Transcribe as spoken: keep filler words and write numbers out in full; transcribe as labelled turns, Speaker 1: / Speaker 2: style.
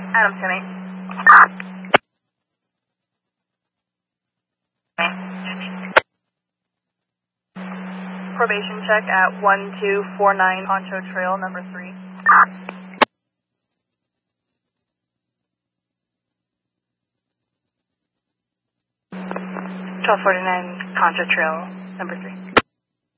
Speaker 1: Adam Timmy. Probation check at one two four nine Poncho Trail, number three. twelve forty-nine Poncho Trail, number three.